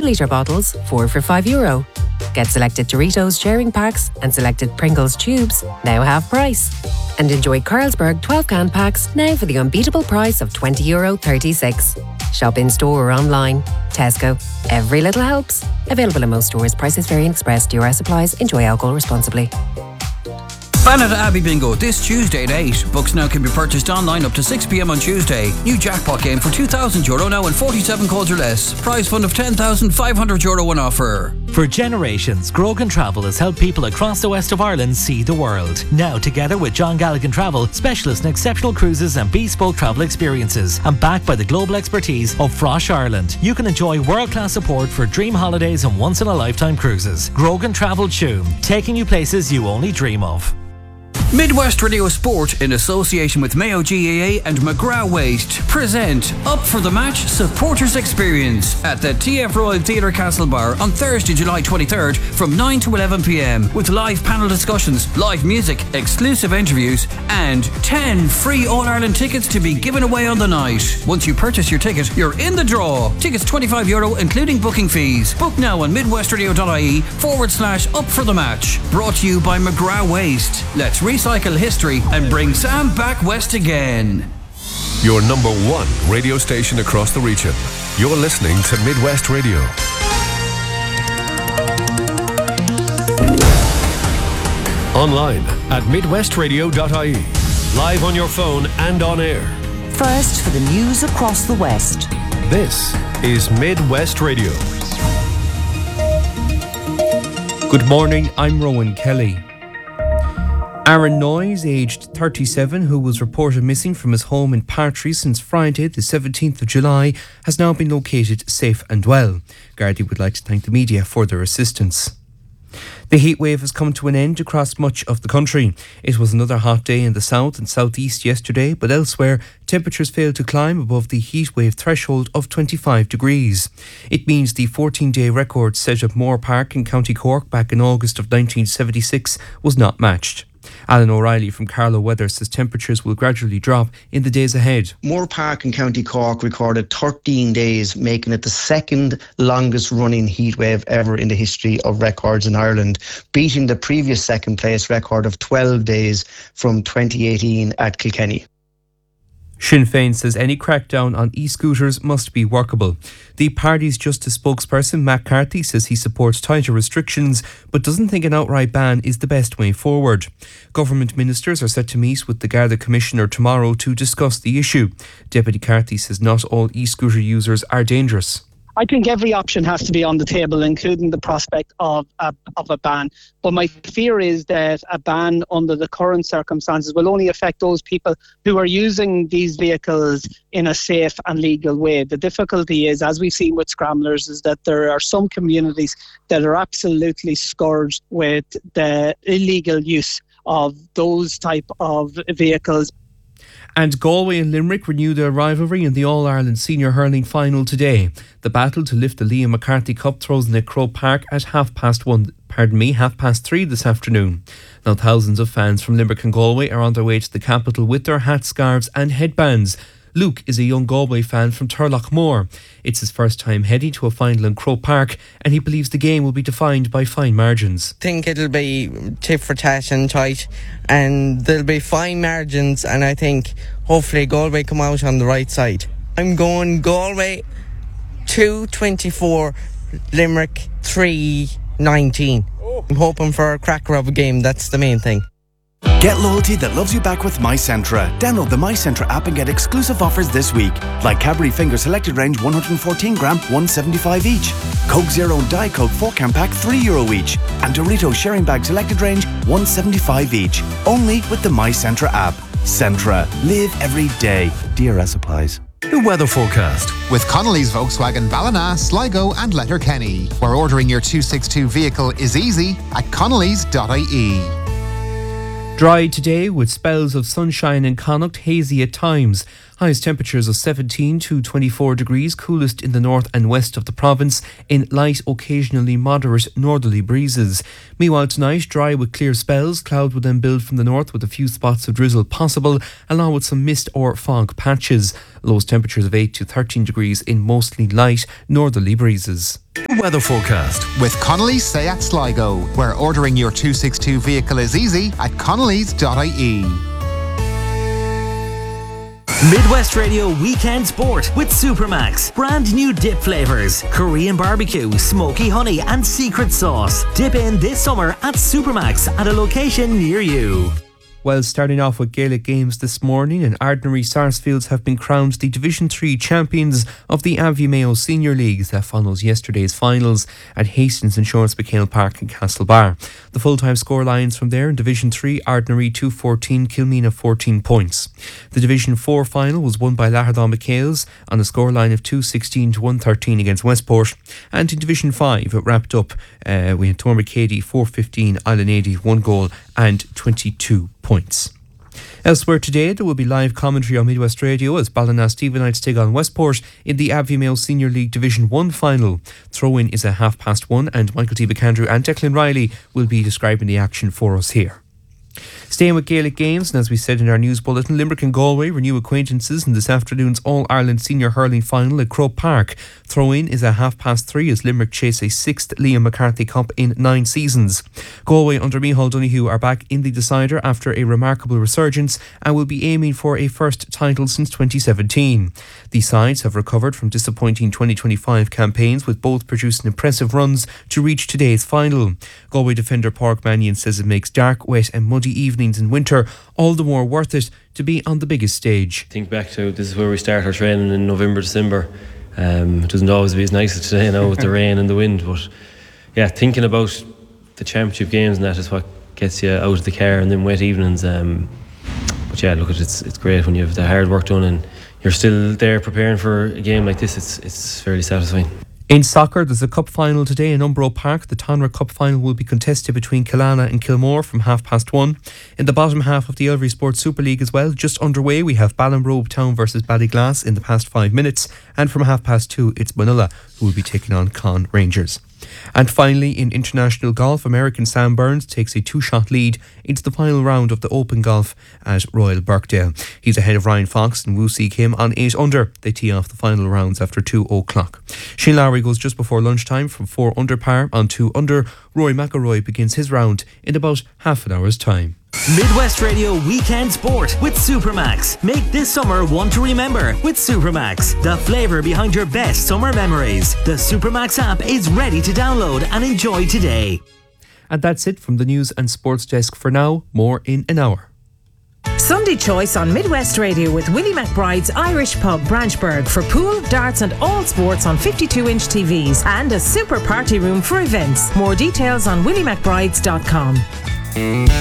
5-litre bottles, 4 for €5. Get selected Doritos sharing packs and selected Pringles tubes, now half price. And enjoy Carlsberg 12-can packs, now for the unbeatable price of €20.36. Shop in store or online. Tesco. Every little helps. Available in most stores. Prices vary and express. DRS applies. Enjoy alcohol responsibly. Banat Abbey Bingo this Tuesday at 8. Books now can be purchased online up to 6 p.m. on Tuesday. New jackpot game for €2,000 now and 47 calls or less. Prize fund of €10,500 on offer. For generations, Grogan Travel has helped people across the west of Ireland see the world. Now, together with John Galligan Travel, specialists in exceptional cruises and bespoke travel experiences, and backed by the global expertise of Frosh Ireland, you can enjoy world-class support for dream holidays and once-in-a-lifetime cruises. Grogan Travel Tuam, taking you places you only dream of. Midwest Radio Sport, in association with Mayo GAA and McGrath Waste, present Up for the Match Supporters Experience at the TF Royal Theatre Castlebar on Thursday, July 23rd from 9 to 11 p.m. with live panel discussions, live music, exclusive interviews and 10 free All-Ireland tickets to be given away on the night. Once you purchase your ticket, you're in the draw. Tickets €25 including booking fees. Book now on midwestradio.ie/up for the match. Brought to you by McGrath Waste. Let's recycle history and bring Sam back west again. Your number one radio station across the region. You're listening to Midwest Radio. Online at midwestradio.ie. Live on your phone and on air. First for the news across the West. This is Midwest Radio. Good morning, I'm Rowan Kelly. Aaron Noyes, aged 37, who was reported missing from his home in Partry since Friday, the 17th of July, has now been located safe and well. Gardaí would like to thank the media for their assistance. The heatwave has come to an end across much of the country. It was another hot day in the south and southeast yesterday, but elsewhere, temperatures failed to climb above the heatwave threshold of 25 degrees. It means the 14-day record set at Moore Park in County Cork back in August of 1976 was not matched. Alan O'Reilly from Carlow Weather says temperatures will gradually drop in the days ahead. Moore Park in County Cork recorded 13 days, making it the second longest running heatwave ever in the history of records in Ireland, beating the previous second place record of 12 days from 2018 at Kilkenny. Sinn Féin says any crackdown on e-scooters must be workable. The party's Justice spokesperson, Matt Carthy, says he supports tighter restrictions, but doesn't think an outright ban is the best way forward. Government ministers are set to meet with the Garda Commissioner tomorrow to discuss the issue. Deputy Carthy says not all e-scooter users are dangerous. I think every option has to be on the table, including the prospect of a ban. But my fear is that a ban under the current circumstances will only affect those people who are using these vehicles in a safe and legal way. The difficulty is, as we've seen with scramblers, is that there are some communities that are absolutely scourged with the illegal use of those type of vehicles. And Galway and Limerick renew their rivalry in the All-Ireland Senior Hurling Final today. The battle to lift the Liam McCarthy Cup throws in at Croke Park at 3:30 this afternoon. Now thousands of fans from Limerick and Galway are on their way to the capital with their hats, scarves and headbands. Luke is a young Galway fan from Turlough. It's his first time heading to a final in Croke Park, and he believes the game will be defined by fine margins. I think it'll be tit for tat and tight, and there'll be fine margins, and I think hopefully Galway come out on the right side. I'm going Galway 2-24, Limerick 3-19. I'm hoping for a cracker of a game, that's the main thing. Get loyalty that loves you back with MyCentra. Download the MyCentra app and get exclusive offers this week. Like Cadbury Finger Selected Range 114 gram, $1.75 each. Coke Zero and Diet Coke 4-can pack, €3 each. And Doritos Sharing Bag Selected Range, $1.75 each. Only with the MyCentra app. Centra. Live every day. DRS applies. The weather forecast with Connolly's Volkswagen Ballina, Sligo and Letterkenny, where ordering your 262 vehicle is easy at connellys.ie. Dry today with spells of sunshine in Connacht, hazy at times. Highest temperatures of 17 to 24 degrees, coolest in the north and west of the province, in light, occasionally moderate northerly breezes. Meanwhile tonight, dry with clear spells. Cloud will then build from the north with a few spots of drizzle possible, along with some mist or fog patches. Lowest temperatures of 8 to 13 degrees in mostly light northerly breezes. Weather forecast with Connolly's Seat Sligo, where ordering your 262 vehicle is easy at connellys.ie. Midwest Radio Weekend Sport with Supermax. Brand new dip flavours: Korean barbecue, smoky honey and secret sauce. Dip in this summer at Supermax at a location near you. Well, starting off with Gaelic games this morning, and Ardnary Sarsfields have been crowned the Division 3 champions of the Abbey Mayo Senior Leagues. That follows yesterday's finals at Hastings Insurance McHale Park in Castlebar. The full-time score lines from there: in Division 3, Ardnary 2-14, Kilmena 14 points. The Division 4 final was won by Lahardon McHale's on a scoreline of 2-16 to 1-13 against Westport. And in Division 5, it wrapped up, we had Tormacady 4-15, Island 80 1 goal and 22 points. Elsewhere today, there will be live commentary on Midwest Radio as Ballina Stephenites take on Westport in the Abbey Mayo Senior League Division 1 final. Throw-in is at 1:30, and Michael T. McAndrew and Declan Riley will be describing the action for us here. Staying with Gaelic games, and as we said in our news bulletin, Limerick and Galway renew acquaintances in this afternoon's All-Ireland Senior Hurling Final at Croke Park. Throw-in is at 3:30 as Limerick chase a 6th Liam McCarthy Cup in 9 seasons. Galway under Micheál Donoghue are back in the decider after a remarkable resurgence and will be aiming for a first title since 2017. The sides have recovered from disappointing 2025 campaigns, with both producing impressive runs to reach today's final. Galway defender Pádraig Mannion says it makes dark, wet and muddy evenings in winter all the more worth it to be on the biggest stage. Think back to this is where we start our training in November, December. It doesn't always be as nice as today now with the rain and the wind, but yeah, thinking about the championship games and that is what gets you out of the car, and then wet evenings. But yeah, look, it's great when you have the hard work done and you're still there preparing for a game like this. It's fairly satisfying. In soccer, there's a cup final today in Umbro Park. The Tonra Cup final will be contested between Killala and Kilmore from 1:30. In the bottom half of the Elvery Sports Super League as well, just underway, we have Ballinrobe Town versus Ballyglass in the past 5 minutes, and from 2:30 it's Manila who will be taking on Con Rangers. And finally, in international golf, American Sam Burns takes a 2-shot lead into the final round of the Open Golf at Royal Birkdale. He's ahead of Ryan Fox and Woo See Kim on 8 under. They tee off the final rounds after 2 o'clock. Shane Lowry goes just before lunchtime from 4 under par on 2 under. Rory McIlroy begins his round in about half an hour's time. Midwest Radio Weekend Sport with Supermax. Make this summer one to remember with Supermax, the flavour behind your best summer memories. The Supermax app is ready to download and enjoy today. And that's it from the News and Sports Desk for now. More in an hour. Sunday choice on Midwest Radio with Willie McBride's Irish Pub, Branchburg, for pool, darts and all sports on 52-inch TVs, and a super party room for events. More details on williemcbrides.com.